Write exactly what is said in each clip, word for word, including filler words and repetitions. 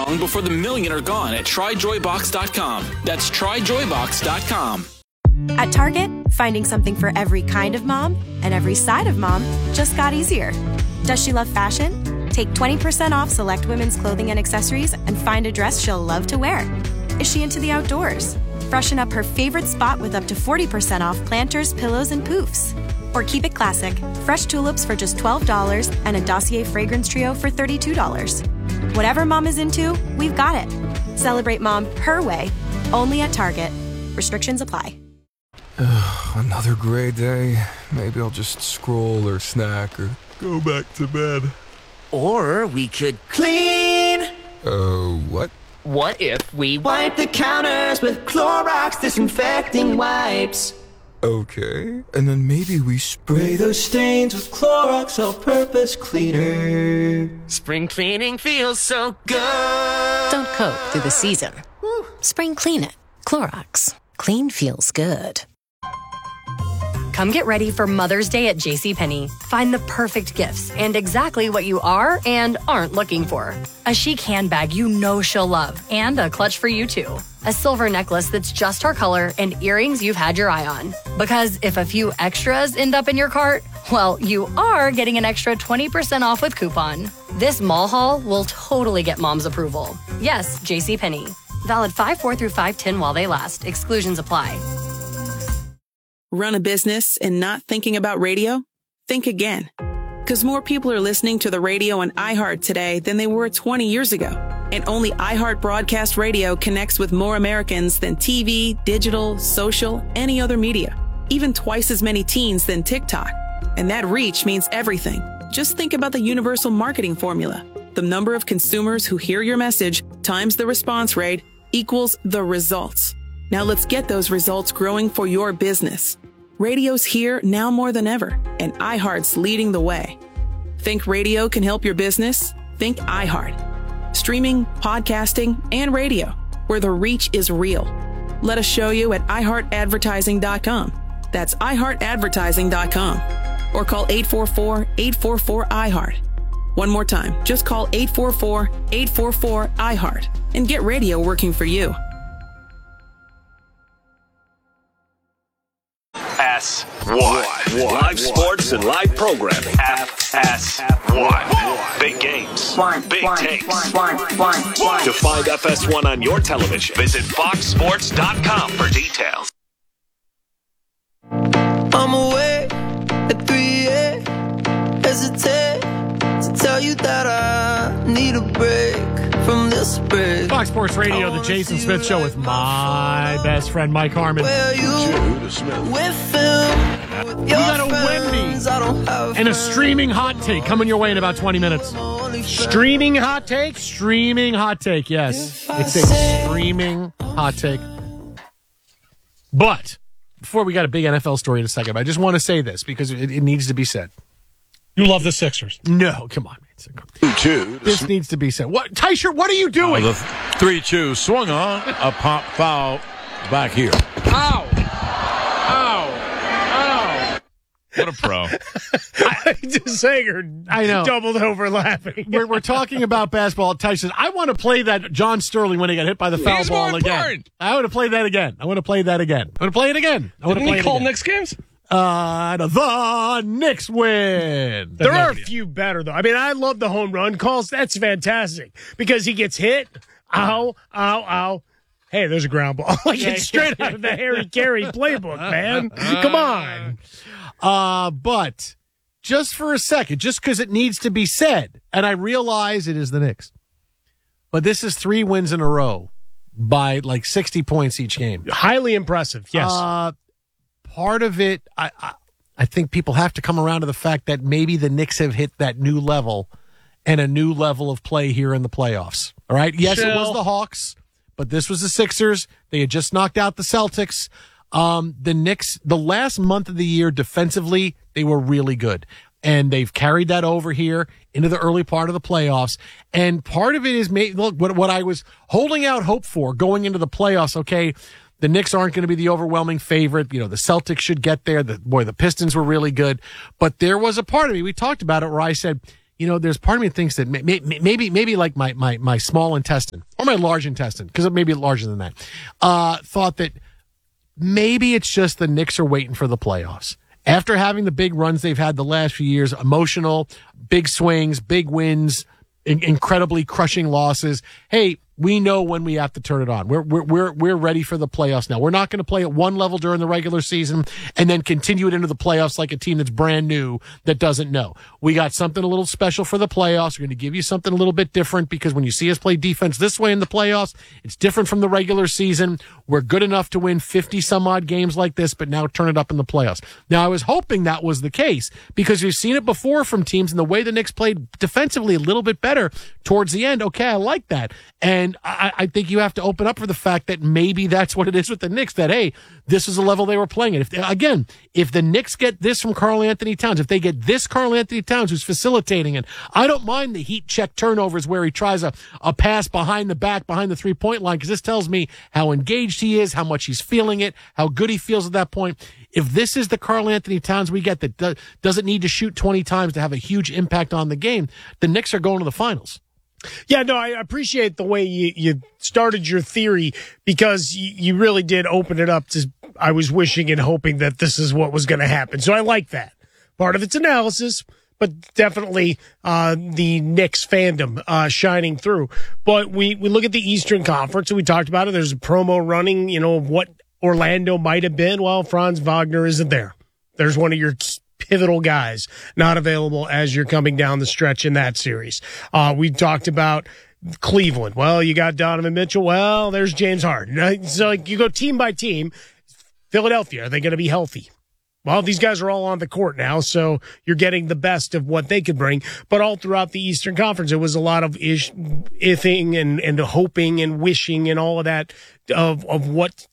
song before the million are gone at try joy box dot com. That's try joy box dot com. At Target, finding something for every kind of mom and every side of mom just got easier. Does she love fashion? Take twenty percent off select women's clothing and accessories and find a dress she'll love to wear. Is she into the outdoors? Freshen up her favorite spot with up to forty percent off planters, pillows, and poofs. Or keep it classic, fresh tulips for just twelve dollars and a Dossier fragrance trio for thirty-two dollars. Whatever mom is into, we've got it. Celebrate mom her way, only at Target. Restrictions apply. Ugh, another gray day. Maybe I'll just scroll or snack or go back to bed. Or we could clean. Oh, uh, what? What if we wipe the counters with Clorox disinfecting wipes? Okay, and then maybe we spray those stains with Clorox all-purpose cleaner. Spring cleaning feels so good. Don't cope through the season. Woo. Spring clean it. Clorox. Clean feels good. Come get ready for Mother's Day at JCPenney. Find the perfect gifts and exactly what you are and aren't looking for. A chic handbag you know she'll love and a clutch for you too. A silver necklace that's just her color and earrings you've had your eye on. Because if a few extras end up in your cart, well, you are getting an extra twenty percent off with coupon. This mall haul will totally get mom's approval. Yes, JCPenney. Valid five four through five ten while they last. Exclusions apply. Run a business and not thinking about radio? Think again. Because more people are listening to the radio on iHeart today than they were twenty years ago. And only iHeart Broadcast Radio connects with more Americans than T V, digital, social, any other media. Even twice as many teens than TikTok. And that reach means everything. Just think about the universal marketing formula. The number of consumers who hear your message times the response rate equals the results. Now let's get those results growing for your business. Radio's here now more than ever, and iHeart's leading the way. Think radio can help your business? Think iHeart. Streaming, podcasting, and radio, where the reach is real. Let us show you at i heart advertising dot com. That's i heart advertising dot com. Or call eight four four, eight four four, I heart. One more time, just call eight four four, eight four four, I heart and get radio working for you. F S one. Live sports and live programming. F S one. Big games. Big takes. To find F S one on your television, visit fox sports dot com for details. I'm awake at three a.m. Hesitate to tell you that I need a break from this break. Fox Sports Radio, the Jason Smith Show with my best friend Mike Harmon. Where you with him, with we got a Wendy and a streaming hot take coming your way in about twenty minutes. Streaming hot take? Streaming hot take, yes. It's a streaming hot take. But before we got a big N F L story in a second, I just want to say this because it, it needs to be said. You love the Sixers. No, come on, man. Two. This needs to be said. What, Tysher, what are you doing? Oh, the three two swung on. A pop foul back here. Ow. Ow. Ow. What a pro. I just saying her I know. doubled over laughing. We're, we're talking about basketball. Tyson, I want to play that John Sterling when he got hit by the foul He's ball more again. important. I want to play that again. I want to play that again. I want to play it again. I want to Didn't play he it call again. Knicks games? Uh, the Knicks win. There are a few better, though. I mean, I love the home run calls. That's fantastic because he gets hit. Ow, ow, ow. Hey, there's a ground ball. Like Yeah, it's straight yeah, out of the Harry Carey playbook, man. Come on. Uh, but just for a second, just because it needs to be said, and I realize it is the Knicks, but this is three wins in a row by like sixty points each game. Highly impressive, yes. Uh, part of it, I, I I think people have to come around to the fact that maybe the Knicks have hit that new level and a new level of play here in the playoffs. All right? Yes, Chill. It was the Hawks, but this was the Sixers. They had just knocked out the Celtics. Um, the Knicks, the last month of the year defensively, they were really good. And they've carried that over here into the early part of the playoffs. And part of it is, look, what, what I was holding out hope for going into the playoffs, okay, the Knicks aren't going to be the overwhelming favorite. You know, the Celtics should get there. The, boy, the Pistons were really good. But there was a part of me, we talked about it, where I said, you know, there's part of me that thinks that may, may, maybe, maybe like my, my, my small intestine or my large intestine, because it may be larger than that, uh, thought that maybe it's just the Knicks are waiting for the playoffs. After having the big runs they've had the last few years, emotional, big swings, big wins, in- incredibly crushing losses. Hey, we know when we have to turn it on. We're we're we're we're ready for the playoffs now. We're not going to play at one level during the regular season and then continue it into the playoffs like a team that's brand new that doesn't know. We got something a little special for the playoffs. We're going to give you something a little bit different because when you see us play defense this way in the playoffs, it's different from the regular season. We're good enough to win fifty some odd games like this, but now turn it up in the playoffs. Now, I was hoping that was the case because we've seen it before from teams and the way the Knicks played defensively a little bit better towards the end. Okay, I like that. And I, I think you have to open up for the fact that maybe that's what it is with the Knicks, that, hey, this is the level they were playing at. If they, again, if the Knicks get this from Karl Anthony Towns, if they get this Karl Anthony Towns who's facilitating it, I don't mind the heat check turnovers where he tries a, a pass behind the back, behind the three-point line, because this tells me how engaged he is, how much he's feeling it, how good he feels at that point. If this is the Karl Anthony Towns we get that do, doesn't need to shoot twenty times to have a huge impact on the game, the Knicks are going to the finals. Yeah, no, I appreciate the way you, you started your theory because you, you really did open it up to, I was wishing and hoping that this is what was going to happen. So I like that. Part of it's analysis, but definitely uh, the Knicks fandom uh, shining through. But we, we look at the Eastern Conference and we talked about it. There's a promo running, you know, of what Orlando might have been. Well, Franz Wagner isn't there. There's one of your key pivotal guys not available as you're coming down the stretch in that series. Uh, we talked about Cleveland. Well, you got Donovan Mitchell. Well, there's James Harden. So like, you go team by team. Philadelphia, are they going to be healthy? Well, these guys are all on the court now, so you're getting the best of what they could bring. But all throughout the Eastern Conference, it was a lot of ish, ifing and, and hoping and wishing and all of that of, of what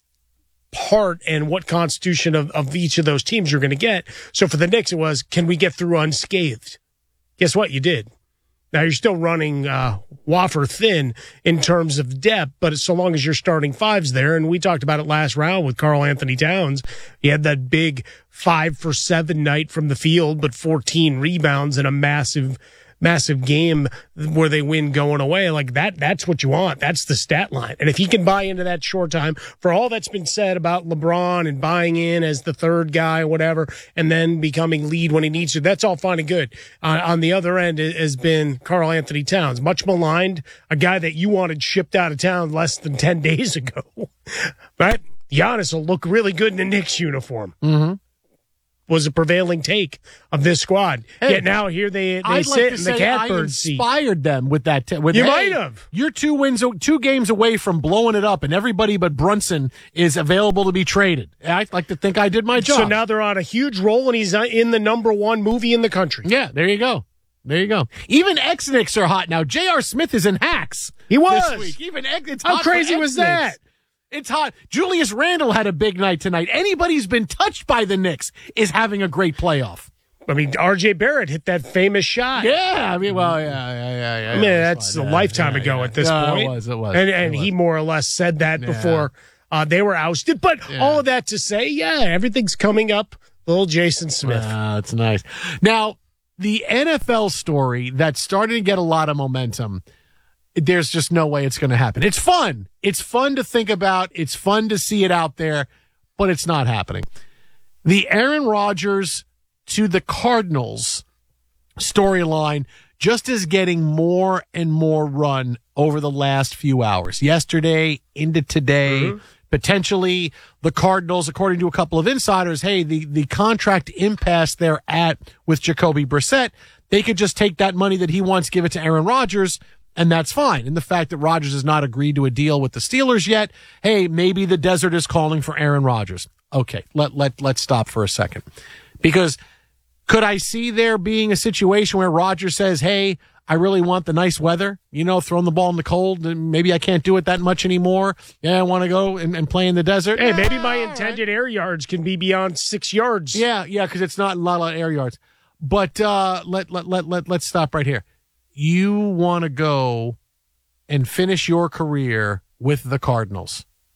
part and what constitution of, of each of those teams you're going to get. So for the Knicks, it was, can we get through unscathed? Guess what? You did. Now you're still running uh, wafer thin in terms of depth, but so long as you're starting fives there, and we talked about it last round with Karl Anthony Towns, he had that big five for seven night from the field, but fourteen rebounds in a massive massive game where they win going away. Like that, that's what you want. That's the stat line. And if he can buy into that short time, for all that's been said about LeBron and buying in as the third guy or whatever, and then becoming lead when he needs to, that's all fine and good. Uh, on the other end has been Karl Anthony Towns, much maligned, a guy that you wanted shipped out of town less than ten days ago. Right? Giannis will look really good in a Knicks uniform. Mm-hmm. Was a prevailing take of this squad. Hey, Yet now here they they I'd sit like to in say the catbird seat. I inspired them with that. T- with, you hey, might have. You're two wins, two games away from blowing it up, and everybody but Brunson is available to be traded. I'd like to think I did my job. So now they're on a huge roll, and he's in the number one movie in the country. Yeah, there you go. There you go. Even X-Knicks are hot now. J R. Smith is in Hacks. He was. This week. Even X, it's How hot crazy for was X-Knicks. that? It's hot. Julius Randle had a big night tonight. Anybody who's been touched by the Knicks is having a great playoff. I mean, R J Barrett hit that famous shot. Yeah, I mean, well, yeah, yeah, yeah. yeah I mean, that's a lifetime yeah, ago yeah. at this no, point. It was, it was. And, and it was. he more or less said that Yeah. before uh, they were ousted. But Yeah. all of that to say, yeah, everything's coming up. Little Jason Smith. Ah, that's nice. Now, the N F L story that's starting to get a lot of momentum, there's just no way it's going to happen. It's fun. It's fun to think about. It's fun to see it out there, but it's not happening. The Aaron Rodgers to the Cardinals storyline just is getting more and more run over the last few hours. Yesterday into today, mm-hmm. potentially the Cardinals, according to a couple of insiders, hey, the, the contract impasse they're at with Jacoby Brissett, they could just take that money that he wants, give it to Aaron Rodgers, and that's fine. And the fact that Rodgers has not agreed to a deal with the Steelers yet, hey, maybe the desert is calling for Aaron Rodgers. Okay, let, let, let's stop for a second. Because could I see there being a situation where Rodgers says, hey, I really want the nice weather, you know, throwing the ball in the cold, and maybe I can't do it that much anymore. Yeah, I want to go and, and play in the desert. Hey, maybe my intended air yards can be beyond six yards. Yeah, yeah, because it's not a lot of air yards. But uh, let, let, let, let, let's stop right here. You want to go and finish your career with the Cardinals.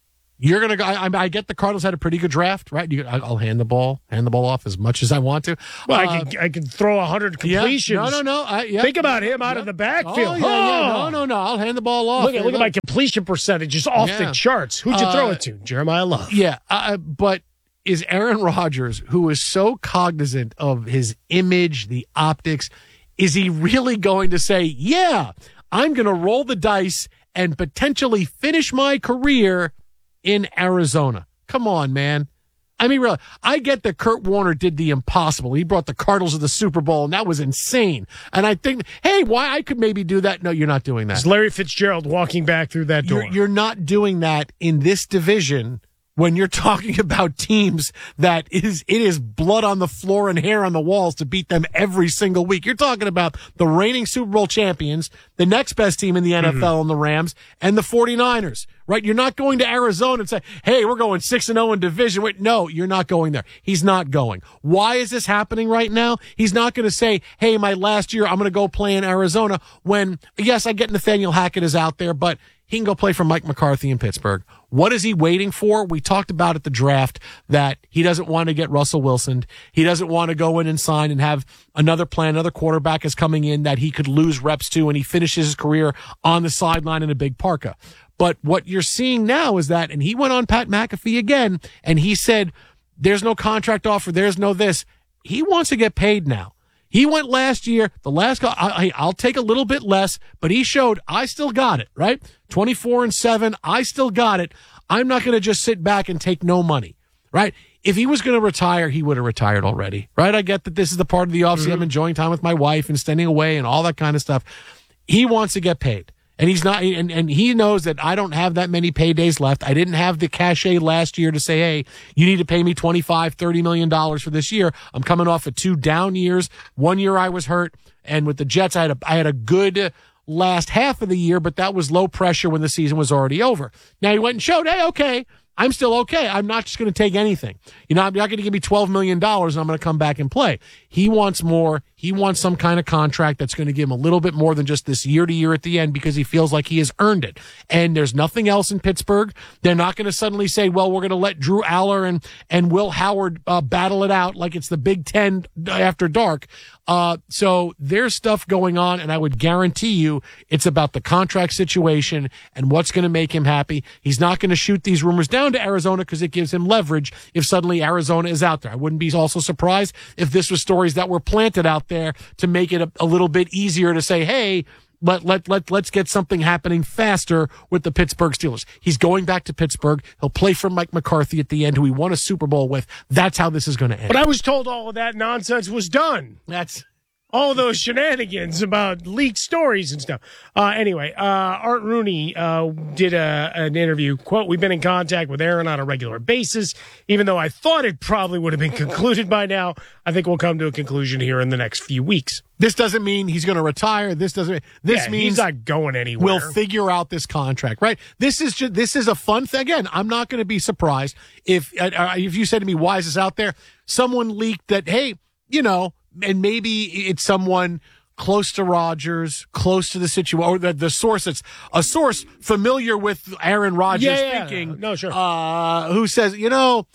You're gonna go. I, I get the Cardinals had a pretty good draft, right? You, I'll hand the ball, hand the ball off as much as I want to. Well, uh, I can I can throw a hundred completions. Yeah, no, no, no. I, yeah, Think about him out yeah. of the backfield. Oh, yeah, yeah. No, no, no. I'll hand the ball off. Look at look at my completion percentage is off Yeah. the charts. Who'd you Uh, throw it to? Jeremiah Love. Yeah, uh, but is Aaron Rodgers, who is so cognizant of his image, the optics, is he really going to say, "Yeah, I'm going to roll the dice and potentially finish my career in Arizona"? Come on, man. I mean, really, I get that Kurt Warner did the impossible. He brought the Cardinals to the Super Bowl, and that was insane. And I think, hey, why I could maybe do that? No, you're not doing that. It's Larry Fitzgerald walking back through that door. You're, you're not doing that in this division when you're talking about teams that is it is blood on the floor and hair on the walls to beat them every single week. You're talking about the reigning Super Bowl champions, the next best team in the N F L, mm-hmm. and the Rams, and the 49ers, right? You're not going to Arizona and say, hey, we're going six and oh in division. Wait, no, you're not going there. He's not going. Why is this happening right now? He's not going to say, hey, my last year, I'm going to go play in Arizona when, yes, I get Nathaniel Hackett is out there, but he can go play for Mike McCarthy in Pittsburgh. What is he waiting for? We talked about at the draft that he doesn't want to get Russell Wilson. He doesn't want to go in and sign and have another plan, another quarterback is coming in that he could lose reps to, and he finishes his career on the sideline in a big parka. But what you're seeing now is that, and he went on Pat McAfee again, and he said, there's no contract offer, there's no this. He wants to get paid now. He went last year, the last guy, I, I'll take a little bit less, but he showed I still got it, right? twenty-four and seven, I still got it. I'm not going to just sit back and take no money, right? If he was going to retire, he would have retired already, right? I get that this is the part of the offseason. Mm-hmm. I'm enjoying time with my wife and standing away and all that kind of stuff. He wants to get paid. And he's not, and, and he knows that I don't have that many paydays left. I didn't have the cachet last year to say, hey, you need to pay me twenty-five, thirty million dollars for this year. I'm coming off of two down years. One year I was hurt. And with the Jets, I had a, I had a good last half of the year, but that was low pressure when the season was already over. Now he went and showed, hey, okay, I'm still okay. I'm not just going to take anything. You know, I'm not going to give me twelve million dollars and I'm going to come back and play. He wants more. He wants some kind of contract that's going to give him a little bit more than just this year to year at the end because he feels like he has earned it. And there's nothing else in Pittsburgh. They're not going to suddenly say, well, we're going to let Drew Aller and, and Will Howard uh, battle it out like it's the Big Ten after dark. Uh, so there's stuff going on, and I would guarantee you it's about the contract situation and what's going to make him happy. He's not going to shoot these rumors down to Arizona because it gives him leverage if suddenly Arizona is out there. I wouldn't be also surprised if this was stories that were planted out there to make it a, a little bit easier to say, hey, Let, let, let, let's get something happening faster with the Pittsburgh Steelers. He's going back to Pittsburgh. He'll play for Mike McCarthy at the end, who he won a Super Bowl with. That's how this is going to end. But I was told all of that nonsense was done. That's all those shenanigans about leaked stories and stuff. Uh, anyway, uh, Art Rooney uh, did a, an interview. Quote, we've been in contact with Aaron on a regular basis. Even though I thought it probably would have been concluded by now, I think we'll come to a conclusion here in the next few weeks. This doesn't mean he's going to retire. This doesn't. This yeah, means he's not going anywhere. We'll figure out this contract, right? This is just, this is a fun thing. Again, I'm not going to be surprised if uh, if you said to me, "Why is this out there?" Someone leaked that, hey, you know, and maybe it's someone close to Rodgers, close to the situation, or the, the source. It's a source familiar with Aaron Rodgers yeah, yeah, thinking. No, sure. Uh, who says, you know,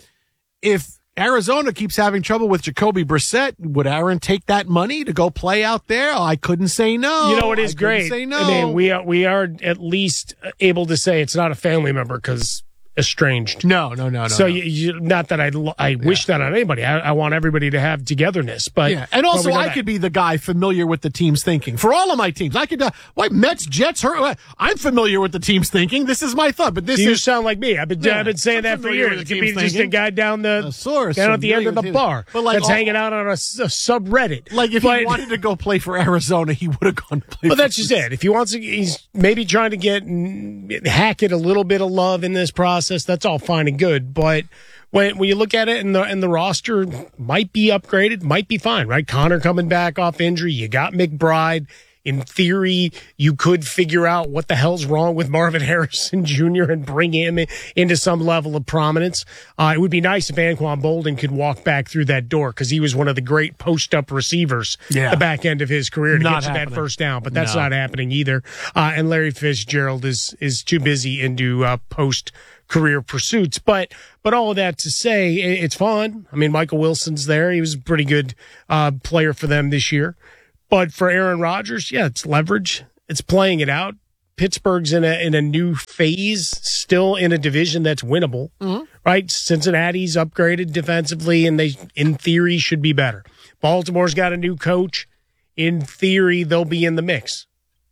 if Arizona keeps having trouble with Jacoby Brissett, would Aaron take that money to go play out there? Oh, I couldn't say no. You know, it is I great. Say no. I mean, we are, we are at least able to say it's not a family member because estranged. No, no, no, no. So no. You, you, not that I, I wish yeah. that on anybody. I, I want everybody to have togetherness. But yeah, and also I that. could be the guy familiar with the team's thinking for all of my teams. I could, uh, like Mets, Jets, her. I'm familiar with the team's thinking. This is my thought. But this you is sound like me. I've been, yeah, I've been saying I'm that for years. It could be thinking. just a guy down the a source, down at the end of the bar but like, that's all, hanging out on a, a subreddit. Like if but, he wanted to go play for Arizona, he would have gone to play. But for that's just it. If he wants to, he's maybe trying to get Hackett a little bit of love in this process. That's all fine and good. But when when you look at it and the and the roster might be upgraded, might be fine, right? Connor coming back off injury. You got McBride. In theory, you could figure out what the hell's wrong with Marvin Harrison Junior and bring him in, into some level of prominence. Uh, it would be nice if Anquan Bolden could walk back through that door because he was one of the great post-up receivers yeah. the back end of his career to Not get you happening. that first down, but that's No. not happening either. Uh, and Larry Fitzgerald is is too busy into uh, post-career pursuits. But but all of that to say, it, it's fun. I mean, Michael Wilson's there. He was a pretty good uh, player for them this year. But for Aaron Rodgers, yeah, it's leverage. It's playing it out. Pittsburgh's in a in a new phase, still in a division that's winnable, mm-hmm. right? Cincinnati's upgraded defensively, and they, in theory, should be better. Baltimore's got a new coach. In theory, they'll be in the mix.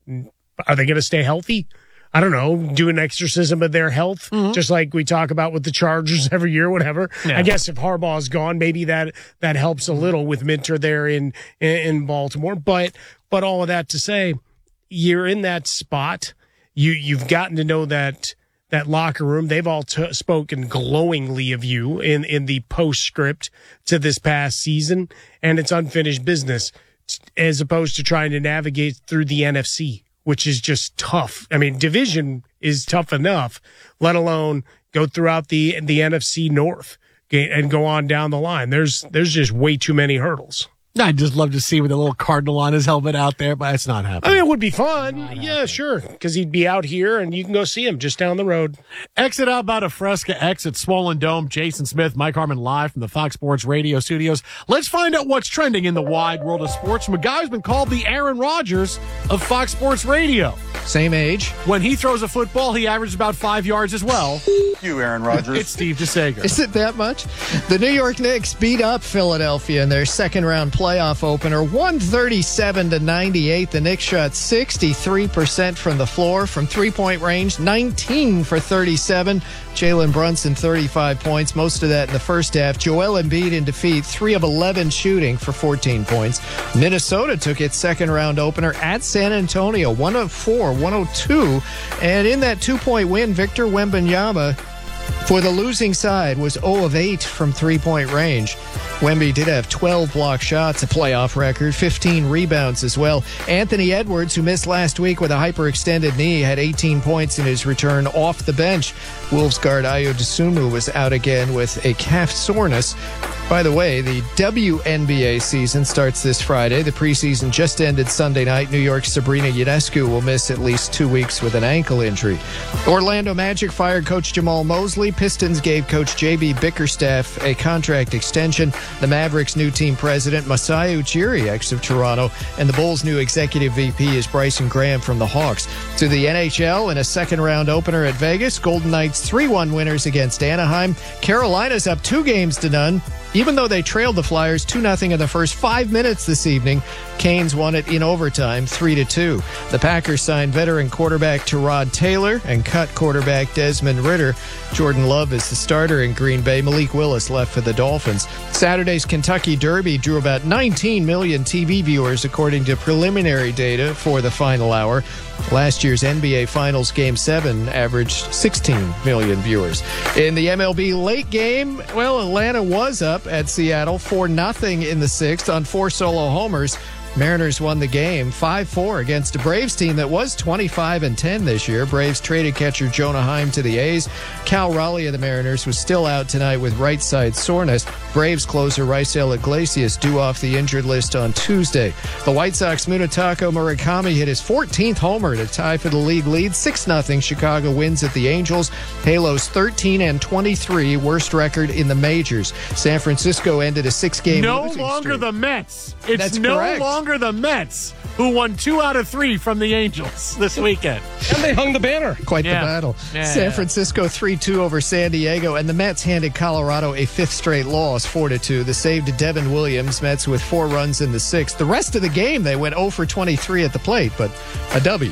Are they going to stay healthy? I don't know, do an exorcism of their health, mm-hmm. just like we talk about with the Chargers every year, whatever. Yeah. I guess if Harbaugh's gone, maybe that that helps a little with Minter there in, in in Baltimore. But but all of that to say, you're in that spot. You you've gotten to know that that locker room. They've all t- spoken glowingly of you in in the postscript to this past season, and it's unfinished business as opposed to trying to navigate through the N F C, which is just tough. I mean, division is tough enough, let alone go throughout the the N F C North and go on down the line. There's there's just way too many hurdles. I'd just love to see with a little cardinal on his helmet out there, but it's not happening. I mean, it would be fun. Yeah, happening. Sure, because he'd be out here and you can go see him just down the road. Exit out about a Fresca, exit Swollen Dome. Jason Smith, Mike Harmon live from the Fox Sports Radio studios. Let's find out what's trending in the wide world of sports from a guy who's been called the Aaron Rodgers of Fox Sports Radio. Same age. When he throws a football, he averages about five yards as well. You, Aaron Rodgers. It's Steve DeSager. Is it that much? The New York Knicks beat up Philadelphia in their second round playoff opener, one thirty-seven to ninety-eight. The Knicks shot sixty-three percent from the floor from three-point range, nineteen for thirty-seven. Jalen Brunson, thirty-five points, most of that in the first half. Joel Embiid in defeat, three of eleven shooting for fourteen points. Minnesota took its second round opener at San Antonio, one oh four, one oh two. And in that two-point win, Victor Wembanyama for the losing side was zero of eight from three-point range. Wemby did have twelve block shots, a playoff record, fifteen rebounds as well. Anthony Edwards, who missed last week with a hyperextended knee, had eighteen points in his return off the bench. Wolves guard Ayo Dosunmu was out again with a calf soreness. By the way, the W N B A season starts this Friday. The preseason just ended Sunday night. New York's Sabrina Ionescu will miss at least two weeks with an ankle injury. Orlando Magic fired Coach Jamal Mosley. Pistons gave Coach J B Bickerstaff a contract extension. The Mavericks' new team president, Masai Ujiri, ex of Toronto, and the Bulls' new executive V P is Bryson Graham from the Hawks. To the N H L in a second-round opener at Vegas, Golden Knights three one winners against Anaheim. Carolina's up two games to none. Even though they trailed the Flyers two nothing in the first five minutes this evening, Canes won it in overtime three to two. The Packers signed veteran quarterback Tyrod Taylor and cut quarterback Desmond Ridder. Jordan Love is the starter in Green Bay. Malik Willis left for the Dolphins. Saturday's Kentucky Derby drew about nineteen million T V viewers according to preliminary data for the final hour. Last year's N B A Finals Game seven averaged sixteen million viewers. In the M L B late game, well, Atlanta was up at Seattle four nothing in the sixth on four solo homers. Mariners won the game five four against a Braves team that was twenty-five and ten this year. Braves traded catcher Jonah Heim to the A's. Cal Raleigh of the Mariners was still out tonight with right side soreness. Braves closer Raisel Iglesias due off the injured list on Tuesday. The White Sox Munetaka Murakami hit his fourteenth homer to tie for the league lead. six nothing Chicago wins at the Angels. Halos thirteen and twenty-three, worst record in the majors. San Francisco ended a six-game No losing longer streak. the Mets. It's That's no correct. longer the Mets, who won two out of three from the Angels this weekend. And they hung the banner. Quite Yeah. the battle. Yeah, San yeah. Francisco three two over San Diego, and the Mets handed Colorado a fifth straight loss, four to two. The save to Devin Williams, Mets with four runs in the sixth. The rest of the game, they went zero for twenty-three at the plate, but a W.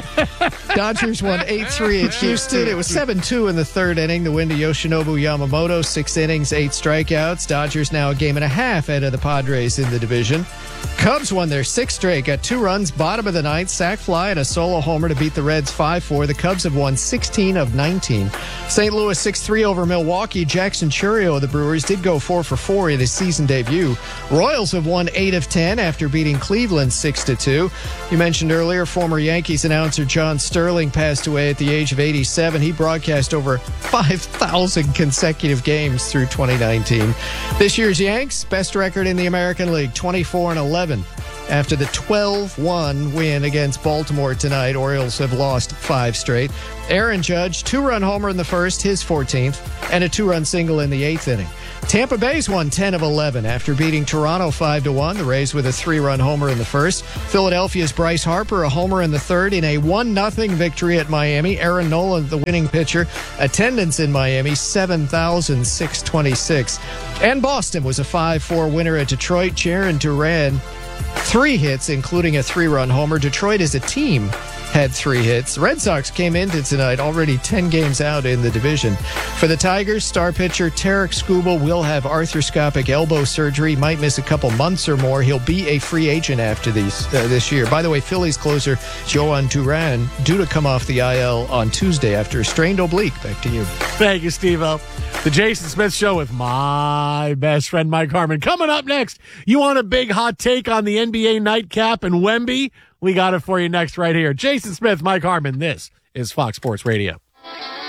Dodgers won eight three at Houston. It was seven two in the third inning. The win to Yoshinobu Yamamoto, six innings, eight strikeouts. Dodgers now a game and a half ahead of the Padres in the division. Cubs won their sixth straight, got two two runs, bottom of the ninth. Sac fly and a solo homer to beat the Reds five four. The Cubs have won sixteen of nineteen. Saint Louis six three over Milwaukee. Jackson Chourio of the Brewers did go four for four in his season debut. Royals have won eight of ten after beating Cleveland six to two. You mentioned earlier, former Yankees announcer John Sterling passed away at the age of eighty-seven. He broadcast over five thousand consecutive games through twenty nineteen. This year's Yanks, best record in the American League, twenty-four and eleven. After the twelve one win against Baltimore tonight, Orioles have lost five straight. Aaron Judge, two-run homer in the first, his fourteenth, and a two-run single in the eighth inning. Tampa Bay's won ten of eleven after beating Toronto five to one. The Rays with a three-run homer in the first. Philadelphia's Bryce Harper, a homer in the third in a one nothing victory at Miami. Aaron Nola, the winning pitcher. Attendance in Miami, seven thousand six hundred twenty-six. And Boston was a five four winner at Detroit. Jarren Duran, three hits, including a three-run homer. Detroit as a team had three hits. The Red Sox came into tonight already ten games out in the division. For the Tigers, star pitcher Tarek Skubal will have arthroscopic elbow surgery. Might miss a couple months or more. He'll be a free agent after these uh, this year. By the way, Phillies closer Jhoan Duran due to come off the I L on Tuesday after a strained oblique. Back to you. Thank you, Steve-O. The Jason Smith Show with my best friend Mike Harmon. Coming up next, you want a big hot take on the N B A nightcap and Wemby? We got it for you next right here. Jason Smith, Mike Harmon. This is Fox Sports Radio.